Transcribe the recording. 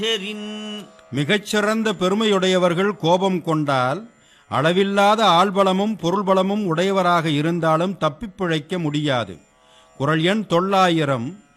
மிகச்சிறந்த பெருமையுடையவர்கள் கோபம் கொண்டால் அளவில்லாத ஆள்பலமும் பொருள்பலமும் உடையவராக இருந்தாலும் தப்பிப் பிழைக்க முடியாது. குறள் எண் 900.